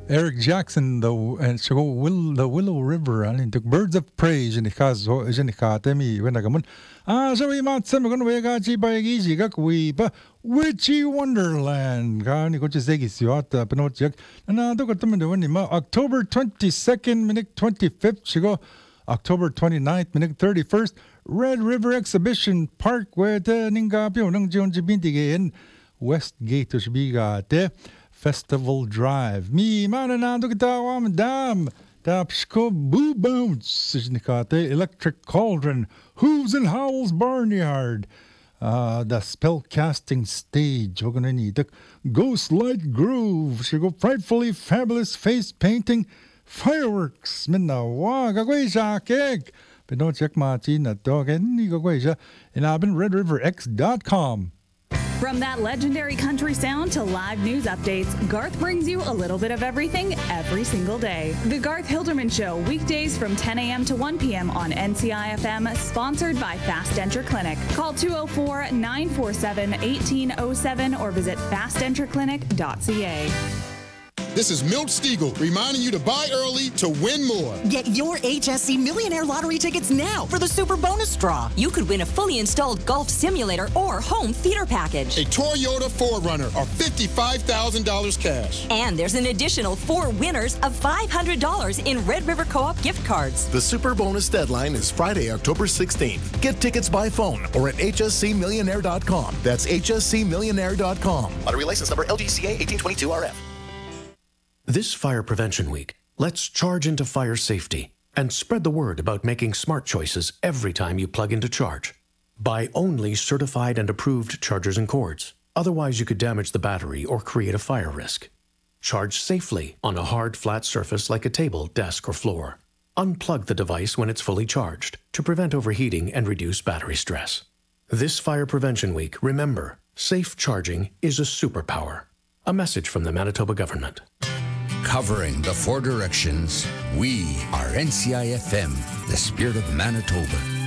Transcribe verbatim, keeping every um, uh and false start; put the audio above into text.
Eric Jackson, the and so will the Willow River, and the Birds of Prey, and because is in the Katemi when I come on. Ah, so we might say we're going to be got by easy, got we, but Witchy Wonderland. Can you go to Zegis? You ought to know Jack. And I don't come into any October twenty second, minute twenty fifth. She go October twenty ninth, minute thirty first. Red River Exhibition Park, where the Ningapio Nung John Jibinti in Westgate to be got there. Festival Drive. Me, man, and I'm going dam. Tapsko Boo Bounce, Nikate, Electric Cauldron, Hooves and Howells Barnyard. Uh, the spell casting stage. We're going to need the Ghost Light Groove. She go frightfully fabulous face painting, fireworks. Minna wa gagway keg. But don't check my teen at dog and you go and I've been red river x dot com. From that legendary country sound to live news updates, Garth brings you a little bit of everything every single day. The Garth Hilderman Show, weekdays from ten a.m. to one p.m. on N C I F M, sponsored by Fast Denture Clinic. Call two oh four, nine four seven, one eight oh seven or visit fast denture clinic dot c a. This is Milt Stiegel reminding you to buy early to win more. Get your H S C Millionaire Lottery tickets now for the Super Bonus Draw. You could win a fully installed golf simulator or home theater package. A Toyota four runner or fifty-five thousand dollars cash. And there's an additional four winners of five hundred dollars in Red River Co-op gift cards. The Super Bonus deadline is Friday, October sixteenth. Get tickets by phone or at H S C millionaire dot com. That's H S C millionaire dot com. Lottery license number L G C A eighteen twenty-two R F. This Fire Prevention Week, let's charge into fire safety and spread the word about making smart choices every time you plug into charge. Buy only certified and approved chargers and cords. Otherwise, you could damage the battery or create a fire risk. Charge safely on a hard, flat surface like a table, desk, or floor. Unplug the device when it's fully charged to prevent overheating and reduce battery stress. This Fire Prevention Week, remember, safe charging is a superpower. A message from the Manitoba government. Covering the four directions, we are N C I F M, the spirit of Manitoba.